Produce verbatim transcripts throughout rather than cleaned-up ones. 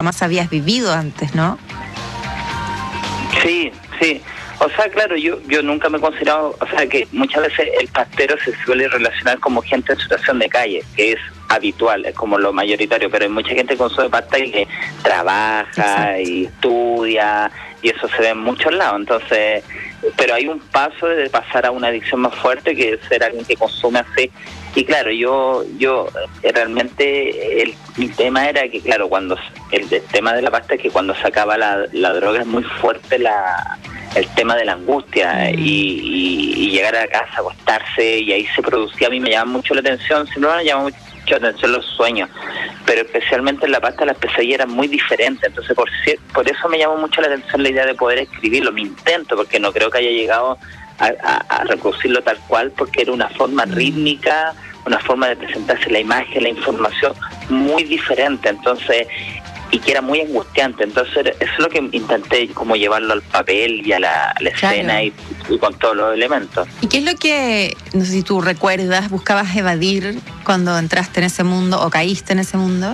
jamás habías vivido antes, ¿no? Sí, sí. O sea, claro, yo yo nunca me he considerado, o sea, que muchas veces el pastero se suele relacionar como gente en situación de calle, que es habitual, es como lo mayoritario, pero hay mucha gente que consume pasta y que trabaja. Exacto. Y estudia, y eso se ve en muchos lados. Entonces, pero hay un paso de pasar a una adicción más fuerte, que es ser alguien que consume así. Y claro, yo yo realmente el mi tema era que, claro, cuando el, el tema de la pasta es que cuando se acaba la, la droga es muy fuerte la el tema de la angustia. mm. y, y, y llegar a la casa, acostarse, y ahí se producía, a mí me llama mucho la atención, siempre me llama mucho la atención los sueños, pero especialmente en la pasta las pesadillas eran muy diferentes. Entonces por, por eso me llamó mucho la atención la idea de poder escribirlo, mi intento, porque no creo que haya llegado a, a, a reproducirlo tal cual, porque era una forma rítmica, una forma de presentarse la imagen, la información muy diferente, entonces, y que era muy angustiante. Entonces eso es lo que intenté, como llevarlo al papel y a la, a la escena. Claro. y, y con todos los elementos. ¿Y qué es lo que, no sé si tú recuerdas, buscabas evadir cuando entraste en ese mundo o caíste en ese mundo?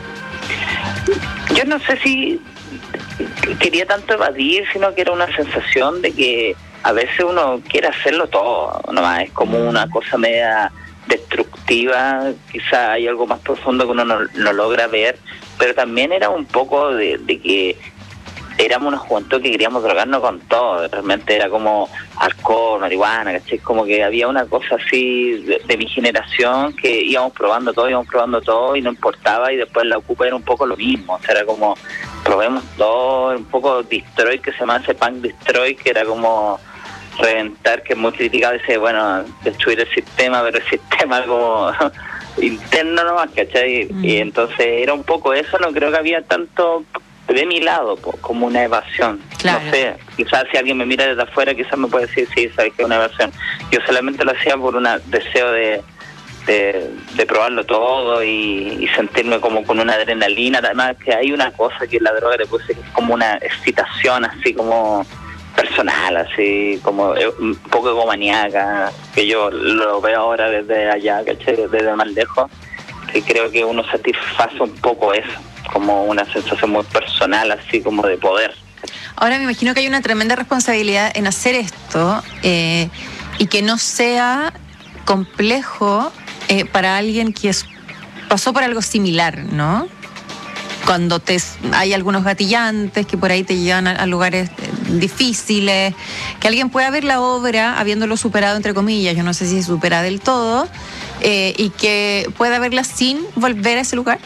Yo no sé si quería tanto evadir, sino que era una sensación de que a veces uno quiere hacerlo todo, nomás es como una cosa media destructiva, quizá hay algo más profundo que uno no, no logra ver, pero también era un poco de, de que éramos una juventud que queríamos drogarnos con todo, realmente era como alcohol, marihuana, ¿cachai? Como que había una cosa así de, de mi generación, que íbamos probando todo, íbamos probando todo y no importaba, y después la Ocupa era un poco lo mismo, o sea, era como probemos todo, un poco Destroy, que se llama ese Punk Destroy, que era como reventar, que es muy criticado, dice, bueno, destruir el sistema, pero el sistema como interno nomás, ¿cachai? Mm. Y entonces era un poco eso, no creo que había tanto de mi lado, po, como una evasión. Claro. No sé, quizás si alguien me mira desde afuera, quizás me puede decir, sí, sabes que es una evasión. Yo solamente lo hacía por un deseo de, de, de probarlo todo y, y sentirme como con una adrenalina. Además que hay una cosa que la droga le puse, que es como una excitación así como personal, así como un poco egomaniaca, que yo lo veo ahora desde allá, ¿cachai? Desde más lejos, que creo que uno satisface un poco eso, como una sensación muy personal, así como de poder. Ahora me imagino que hay una tremenda responsabilidad en hacer esto, eh, y que no sea complejo eh, para alguien que es, pasó por algo similar, ¿no? Cuando te hay algunos gatillantes que por ahí te llevan a, a lugares difíciles, que alguien pueda ver la obra habiéndolo superado, entre comillas, yo no sé si se supera del todo, eh, y que pueda verla sin volver a ese lugar.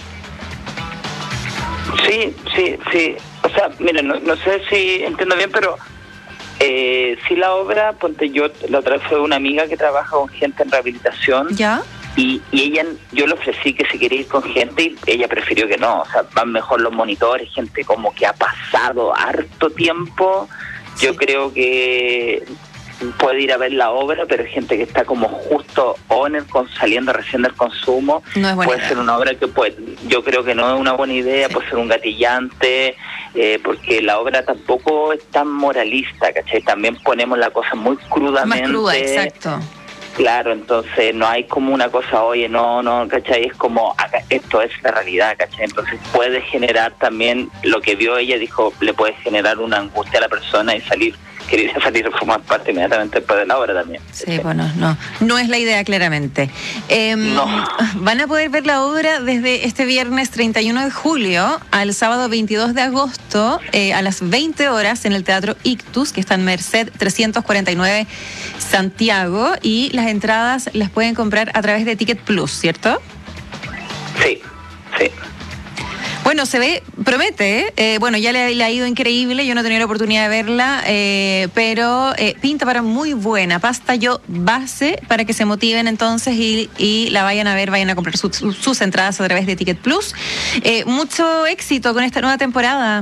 Sí, sí, sí. O sea, mira, no, no sé si entiendo bien, pero eh, sí la obra, ponte yo, la otra vez fue una amiga que trabaja con gente en rehabilitación. ¿Ya? Y, y ella, yo le ofrecí que si quería ir con gente y ella prefirió que no, o sea, van mejor los monitores, gente como que ha pasado harto tiempo. Sí. Yo creo que puede ir a ver la obra, pero hay gente que está como justo o en el con, saliendo recién del consumo. No es buena puede idea. Ser una obra que puede, yo creo que no es una buena idea, sí. Puede ser un gatillante, eh, porque la obra tampoco es tan moralista, ¿cachai? También ponemos la cosa muy crudamente. Más cruda, exacto. Claro, entonces no hay como una cosa, oye, no, no, ¿cachai? Es como, acá, esto es la realidad, ¿cachai? Entonces puede generar también, lo que vio ella, dijo, le puede generar una angustia a la persona y salir, quería salir a formar parte inmediatamente después de la obra también. Sí, ¿cachai? Bueno, no, no es la idea claramente. Eh, no. Van a poder ver la obra desde este viernes treinta y uno de julio al sábado veintidós de agosto eh, a las veinte horas en el Teatro Ictus, que está en Merced trescientos cuarenta y nueve Santiago, y las entradas las pueden comprar a través de Ticket Plus, ¿cierto? Sí, sí. Bueno, se ve, promete, ¿eh? Eh, bueno, ya le, le ha ido increíble, yo no he tenido la oportunidad de verla, eh, pero eh, pinta para muy buena. Pasta yo base para que se motiven entonces y, y la vayan a ver, vayan a comprar su, su, sus entradas a través de Ticket Plus. Eh, mucho éxito con esta nueva temporada.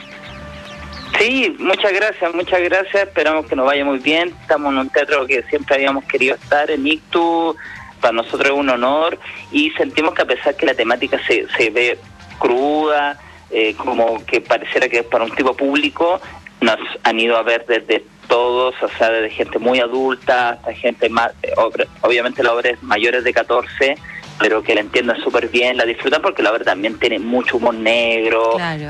Sí, muchas gracias, muchas gracias, esperamos que nos vaya muy bien. Estamos en un teatro que siempre habíamos querido estar, en Ictus, para nosotros es un honor, y sentimos que a pesar que la temática se, se ve cruda, eh, como que pareciera que es para un tipo público, nos han ido a ver desde todos, o sea, desde gente muy adulta hasta gente más, obviamente la obra es mayores de catorce, pero que la entiendan súper bien, la disfrutan porque la obra también tiene mucho humor negro. Claro.